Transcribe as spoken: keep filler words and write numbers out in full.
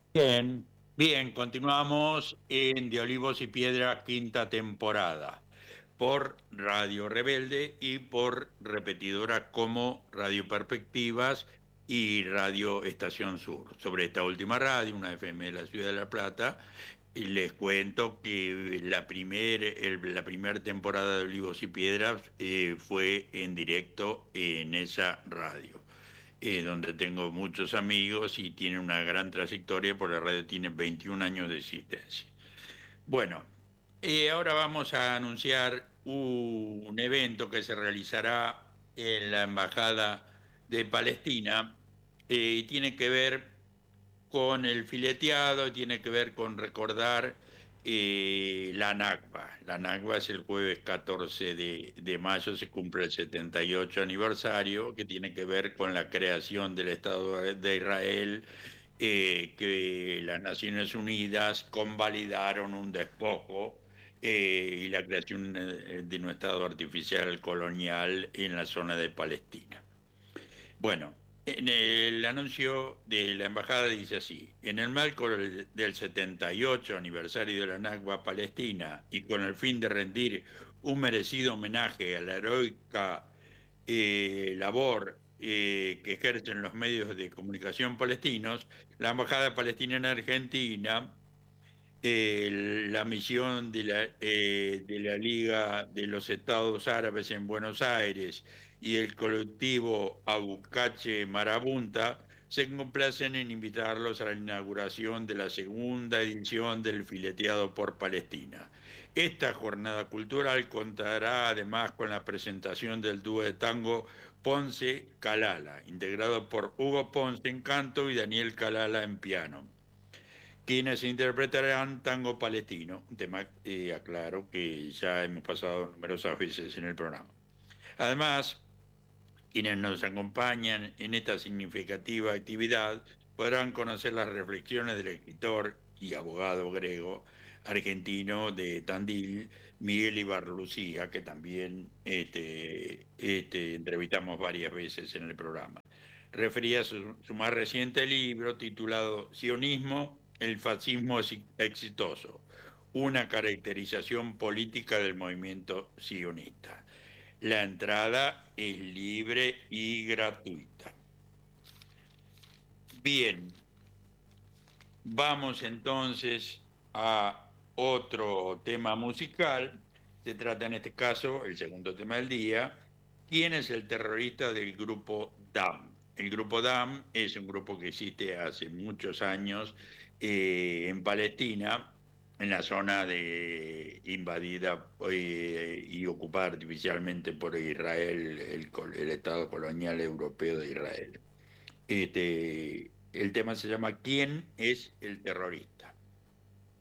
Bien, bien, continuamos en De Olivos y Piedras, quinta temporada, por Radio Rebelde y por repetidoras como Radio Perspectivas y Radio Estación Sur. Sobre esta última radio, una F M de la Ciudad de La Plata, y les cuento que la primer, el- la primera temporada de Olivos y Piedras eh, fue en directo en esa radio, eh, donde tengo muchos amigos y tiene una gran trayectoria, porque la radio tiene veintiún años de existencia. Bueno, eh, ahora vamos a anunciar un evento que se realizará en la Embajada de Palestina, eh, y tiene que ver con el fileteado, tiene que ver con recordar eh, la Nakba. La Nakba es el jueves catorce de, de mayo, se cumple el setenta y ocho aniversario, que tiene que ver con la creación del Estado de Israel, eh, que las Naciones Unidas convalidaron un despojo, eh, y la creación eh, de un Estado artificial colonial en la zona de Palestina. Bueno, en el anuncio de la embajada dice así: en el marco del del setenta y ocho aniversario de la Nakba palestina y con el fin de rendir un merecido homenaje a la heroica eh, labor eh, que ejercen los medios de comunicación palestinos, la embajada palestina en Argentina, eh, la misión de la, eh, de la Liga de los Estados Árabes en Buenos Aires y el colectivo Abucache Marabunta se complacen en invitarlos a la inauguración de la segunda edición del Fileteado por Palestina. Esta jornada cultural contará además con la presentación del dúo de tango Ponce Calala, integrado por Hugo Ponce en canto y Daniel Calala en piano, quienes interpretarán tango palestino, un tema, eh, aclaro, que ya hemos pasado numerosas veces en el programa. Además, quienes nos acompañan en esta significativa actividad podrán conocer las reflexiones del escritor y abogado griego argentino de Tandil, Miguel Ibarlucía, que también este, este, entrevistamos varias veces en el programa. Refería a su, su más reciente libro titulado Sionismo, el fascismo exitoso, una caracterización política del movimiento sionista. La entrada es libre y gratuita. Bien, vamos entonces a otro tema musical. Se trata en este caso, el segundo tema del día: ¿quién es el terrorista del grupo D A M? El grupo D A M es un grupo que existe hace muchos años eh, en Palestina, en la zona de, invadida eh, y ocupada artificialmente por Israel, el, el Estado colonial europeo de Israel. Este, el tema se llama ¿quién es el terrorista?